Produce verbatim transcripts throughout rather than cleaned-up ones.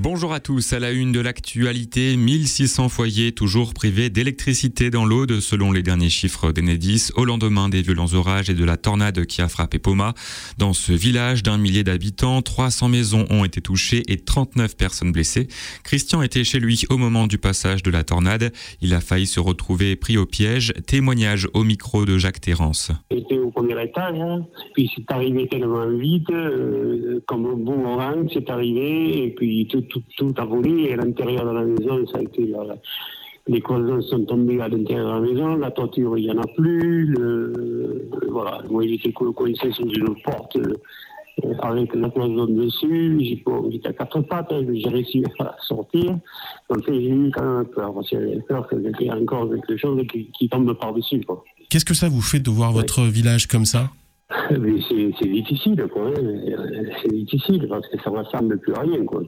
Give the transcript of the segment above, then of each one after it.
Bonjour à tous, à la une de l'actualité, mille six cents foyers toujours privés d'électricité dans l'Aude, selon les derniers chiffres d'Enedis, au lendemain des violents orages et de la tornade qui a frappé Poma. Dans ce village d'un millier d'habitants, trois cents maisons ont été touchées et trente-neuf personnes blessées. Christian était chez lui au moment du passage de la tornade. Il a failli se retrouver pris au piège. Témoignage au micro de Jacques Terrance. J'étais au premier étage, hein. Puis c'est arrivé tellement vite, euh, comme un boomerang, c'est arrivé, et puis tout, tout, tout a volé, et à l'intérieur de la maison, ça a été, là, les cloisons sont tombées à l'intérieur de la maison, la toiture, il n'y en a plus, le, voilà, moi j'étais coincé sous une porte, euh, avec la cloison dessus, j'ai, bon, j'étais à quatre pattes, hein, j'ai réussi à sortir, donc j'ai eu quand même peur, parce que j'avais peur que c'était encore quelque chose qui, qui tombe par-dessus, quoi. Qu'est-ce que ça vous fait de voir votre ouais. village comme ça ? Mais c'est, c'est difficile, quoi. C'est difficile parce que ça ne ressemble plus à rien, quoi.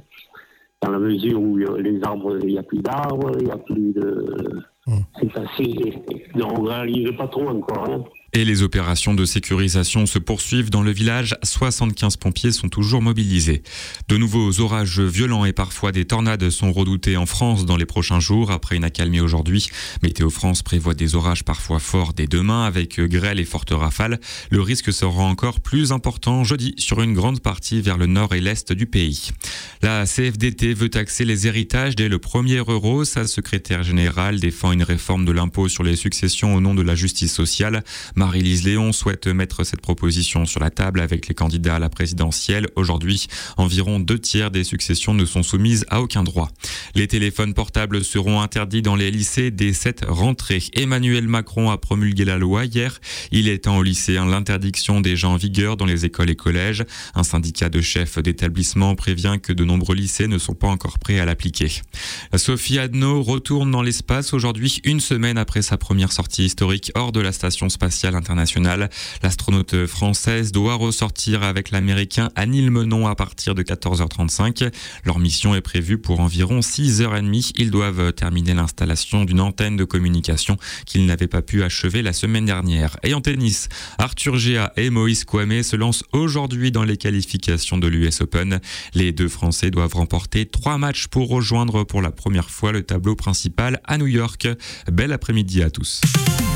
Dans la mesure où les arbres, il n'y a plus d'arbres, il n'y a plus de. Hum. C'est assez. Non, on ne réalise pas trop encore, hein. Et les opérations de sécurisation se poursuivent dans le village. soixante-quinze pompiers sont toujours mobilisés. De nouveaux orages violents et parfois des tornades sont redoutés en France dans les prochains jours, après une accalmie aujourd'hui. Météo France prévoit des orages parfois forts dès demain, avec grêle et fortes rafales. Le risque sera encore plus important jeudi sur une grande partie vers le nord et l'est du pays. La C F D T veut taxer les héritages dès le premier euro. Sa secrétaire générale défend une réforme de l'impôt sur les successions au nom de la justice sociale. Marie-Lise Léon souhaite mettre cette proposition sur la table avec les candidats à la présidentielle. Aujourd'hui, environ deux tiers des successions ne sont soumises à aucun droit. Les téléphones portables seront interdits dans les lycées dès cette rentrée. Emmanuel Macron a promulgué la loi hier. Il étend aux lycéens l'interdiction déjà en vigueur dans les écoles et collèges. Un syndicat de chefs d'établissement prévient que de nombreux lycées ne sont pas encore prêts à l'appliquer. Sophie Adno retourne dans l'espace aujourd'hui, une semaine après sa première sortie historique hors de la station spatiale internationale. L'astronaute française doit ressortir avec l'américain Anil Menon à partir de quatorze heures trente-cinq. Leur mission est prévue pour environ six heures trente. Ils doivent terminer l'installation d'une antenne de communication qu'ils n'avaient pas pu achever la semaine dernière. Et en tennis, Arthur Géa et Moïse Kouamé se lancent aujourd'hui dans les qualifications de l'U S Open. Les deux Français doivent remporter trois matchs pour rejoindre pour la première fois le tableau principal à New York. Bel après-midi à tous.